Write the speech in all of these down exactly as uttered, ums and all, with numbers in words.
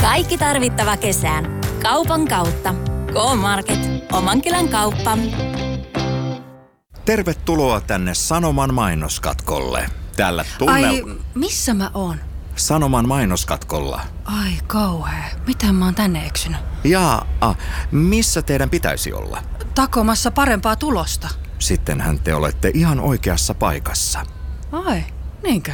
Kaikki tarvittava kesään. Kaupan kautta. K-Market. Oman kylän kauppa. Tervetuloa tänne Sanoman mainoskatkolle. Täällä tunnel... Ai, missä mä oon? Sanoman mainoskatkolla. Ai kauhea. Miten mä oon tänne eksynyt? Jaa, ah, missä teidän pitäisi olla? Takomassa parempaa tulosta. Sittenhän te olette ihan oikeassa paikassa. Ai, niinkö?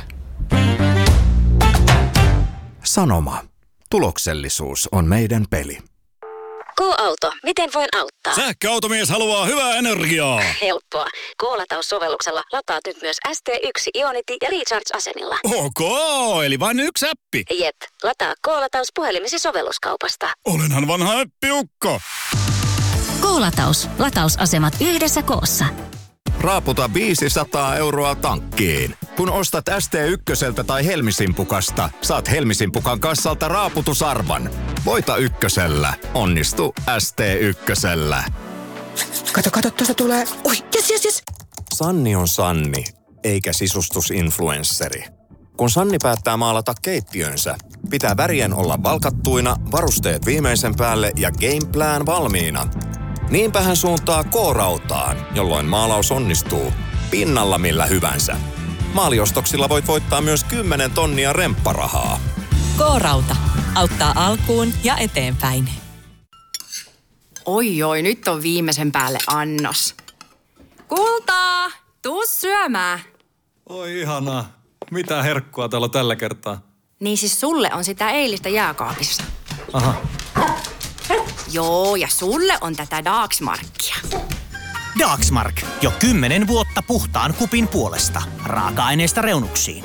Sanoma. Tuloksellisuus on meidän peli. K-auto, miten voin auttaa? Sähköautomies haluaa hyvää energiaa. Helppoa. K-lataussovelluksella lataat nyt myös S T yksi Ionity ja Recharge-asemilla. Ok, eli vain yksi appi. Jep, lataa K-lataus puhelimesi sovelluskaupasta. Olenhan vanha appiukko. K-lataus. Latausasemat yhdessä koossa. Raaputa viisisataa euroa tankkiin. Kun ostat S T yksi tai Helmisimpukasta, saat Helmisimpukan kassalta raaputusarvan. Voita ykkösellä. Onnistu S T ykkösellä. Kato, kato, tuosta tulee. Oi, jes, jes, jes. Sanni on Sanni, eikä sisustusinfluensseri. Kun Sanni päättää maalata keittiönsä, pitää värien olla valkattuina, varusteet viimeisen päälle ja gameplan valmiina. Niinpä hän suuntaa K-rautaan, jolloin maalaus onnistuu pinnalla millä hyvänsä. Maaliostoksilla voit voittaa myös kymmenen tonnia rempparahaa. K-rauta. Auttaa alkuun ja eteenpäin. Oi, oi, nyt on viimeisen päälle annos. Kultaa, tuu syömään. Oi ihanaa. Mitä herkkua täällä on tällä kertaa? Niin siis sulle on sitä eilistä jääkaapissa. Aha. Joo, ja sulle on tätä Dagsmarkia. Dagsmark. Jo kymmenen vuotta puhtaan kupin puolesta. Raaka-aineista reunuksiin.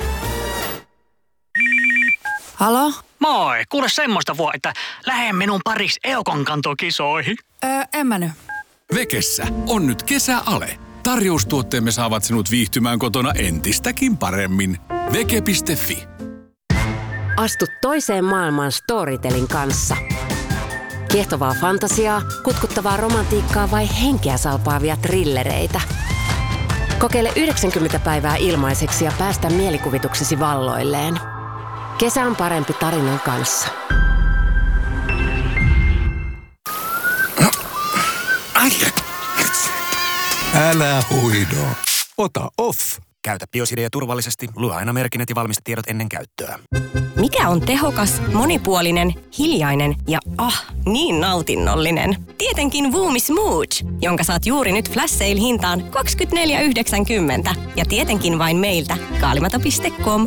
Halo? Moi, kuule semmoista vuo, että lähde minun paris Eukon-kantokisoihin. Öö, en mä nyt. Vekessä on nyt kesäale. Tarjoustuotteemme saavat sinut viihtymään kotona entistäkin paremmin. Veke piste fi. Astu toiseen maailmaan Storytelin kanssa. Kiehtovaa fantasiaa, kutkuttavaa romantiikkaa vai henkeä salpaavia trillereitä. Kokeile yhdeksänkymmentä päivää ilmaiseksi ja päästä mielikuvituksesi valloilleen. Kesä on parempi tarinan kanssa. Älä huido. Ota off. Käytä Biosidea turvallisesti. Lue aina merkinnät ja valmistetiedot ennen käyttöä. Mikä on tehokas, monipuolinen, hiljainen ja ah, niin nautinnollinen? Tietenkin Voomi Smooth, jonka saat juuri nyt flash sale hintaan kaksikymmentäneljä yhdeksänkymmentä. Ja tietenkin vain meiltä kaalimato piste com.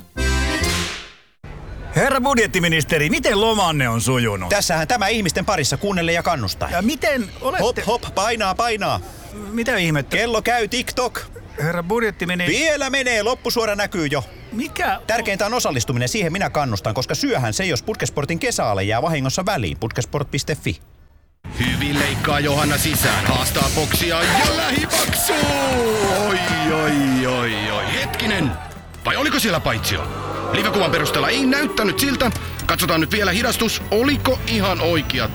Herra budjettiministeri, miten lomanne on sujunut? Tässähän tämä ihmisten parissa kuunnelle ja kannustaa. Ja miten olette... Hop, hop, painaa, painaa. Mitä ihmettä? Kello käy TikTok. Herra budjettiministeri... Vielä menee, loppusuora näkyy jo. Mikä? Tärkeintä on osallistuminen, siihen minä kannustan, koska syöhän se, jos Putkesportin kesäale jää vahingossa väliin. Putkesport piste fi. Hyvin leikkaa Johanna sisään, haastaa boksia ja lähipaksuu! Oi, oi, oi, oi. Hetkinen, vai oliko siellä paitsio? Live-kuvan perusteella ei näyttänyt siltä. Katsotaan nyt vielä hidastus. Oliko ihan oikea